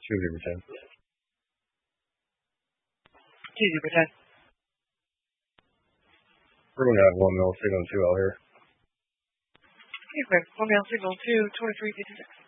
2 Zebra 10. 2 Zebra 10. We're going to have 1 mil signal 2 out here. Okay, 1 mil signal 2, 2356.